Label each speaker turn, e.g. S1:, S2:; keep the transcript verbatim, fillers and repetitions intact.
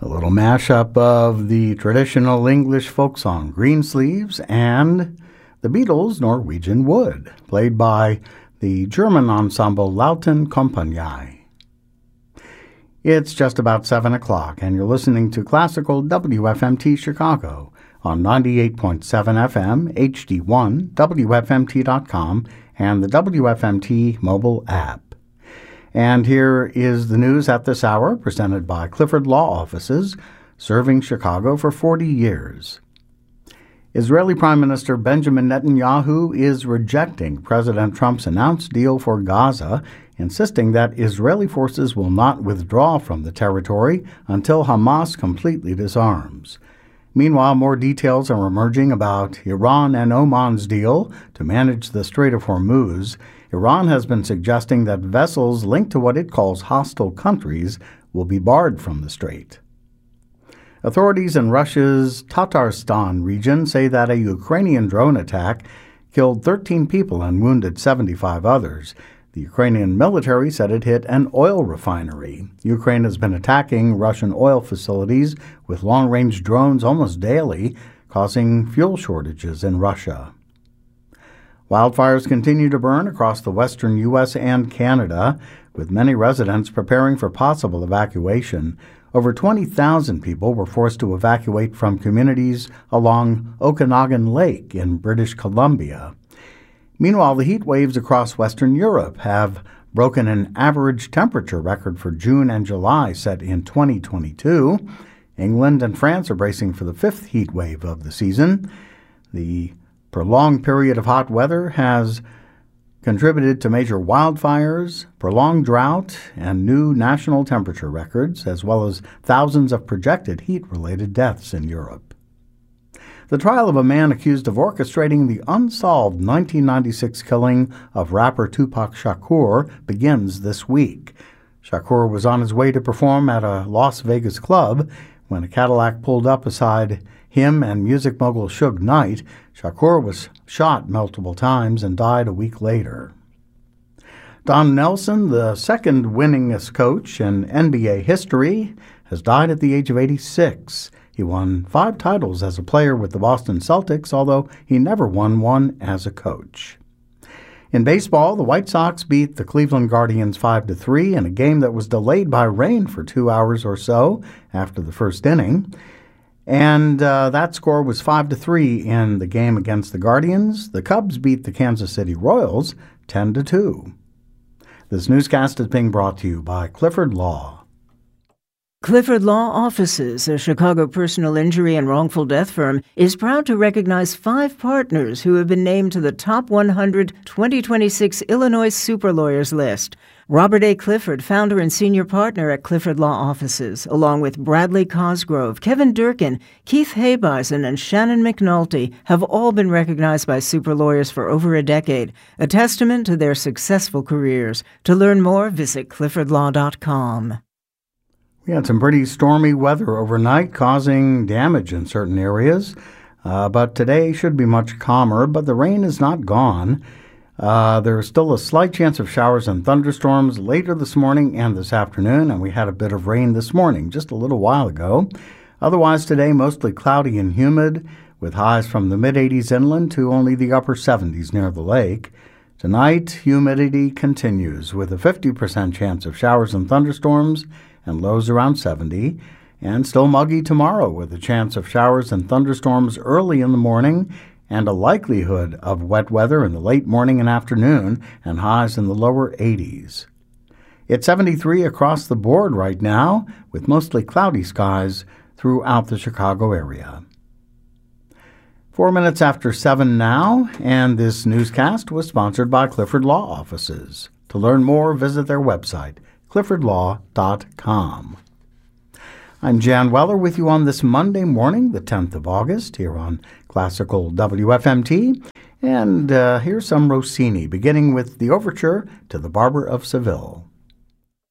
S1: A little mashup of the traditional English folk song Greensleeves and the Beatles' Norwegian Wood, played by the German ensemble Lauten Kompanie. It's just about seven o'clock, and you're listening to Classical W F M T Chicago on ninety-eight point seven F M, H D one, W F M T dot com, and the W F M T mobile app. And here is the news at this hour, presented by Clifford Law Offices, serving Chicago for forty years. Israeli Prime Minister Benjamin Netanyahu is rejecting President Trump's announced deal for Gaza, insisting that Israeli forces will not withdraw from the territory until Hamas completely disarms. Meanwhile, more details are emerging about Iran and Oman's deal to manage the Strait of Hormuz. Iran has been suggesting that vessels linked to what it calls hostile countries will be barred from the strait. Authorities in Russia's Tatarstan region say that a Ukrainian drone attack killed thirteen people and wounded seventy-five others. The Ukrainian military said it hit an oil refinery. Ukraine has been attacking Russian oil facilities with long-range drones almost daily, causing fuel shortages in Russia. Wildfires continue to burn across the western U S and Canada, with many residents preparing for possible evacuation. Over twenty thousand people were forced to evacuate from communities along Okanagan Lake in British Columbia. Meanwhile, the heat waves across Western Europe have broken an average temperature record for June and July set in twenty twenty-two. England and France are bracing for the fifth heat wave of the season. The prolonged period of hot weather has contributed to major wildfires, prolonged drought, and new national temperature records, as well as thousands of projected heat-related deaths in Europe. The trial of a man accused of orchestrating the unsolved nineteen ninety-six killing of rapper Tupac Shakur begins this week. Shakur was on his way to perform at a Las Vegas club when a Cadillac pulled up beside him and music mogul Suge Knight. Shakur was shot multiple times and died a week later. Don Nelson, the second winningest coach in N B A history, has died at the age of eighty-six. He won five titles as a player with the Boston Celtics, although he never won one as a coach. In baseball, the White Sox beat the Cleveland Guardians five to three in a game that was delayed by rain for two hours or so after the first inning. And uh, that score was five to three in the game against the Guardians. The Cubs beat the Kansas City Royals ten to two. This newscast is being brought to you by Clifford Law.
S2: Clifford Law Offices, a Chicago personal injury and wrongful death firm, is proud to recognize five partners who have been named to the Top one hundred twenty twenty-six Illinois Super Lawyers list. Robert A. Clifford, founder and senior partner at Clifford Law Offices, along with Bradley Cosgrove, Kevin Durkin, Keith Habeisen, and Shannon McNulty, have all been recognized by super lawyers for over a decade, a testament to their successful careers. To learn more, visit clifford law dot com.
S1: We had some pretty stormy weather overnight, causing damage in certain areas. Uh, but today should be much calmer, but the rain is not gone. Uh, there is still a slight chance of showers and thunderstorms later this morning and this afternoon, and we had a bit of rain this morning, just a little while ago. Otherwise today, mostly cloudy and humid, with highs from the mid-eighties inland to only the upper seventies near the lake. Tonight, humidity continues, with a fifty percent chance of showers and thunderstorms, and lows around seventy, and still muggy tomorrow with a chance of showers and thunderstorms early in the morning and a likelihood of wet weather in the late morning and afternoon and highs in the lower eighties. It's seventy-three across the board right now with mostly cloudy skies throughout the Chicago area. Four minutes after seven now, and this newscast was sponsored by Clifford Law Offices. To learn more, visit their website, clifford law dot com. I'm Jan Weller with you on this Monday morning, the tenth of August, here on Classical W F M T. And uh, here's some Rossini, beginning with the overture to The Barber of Seville.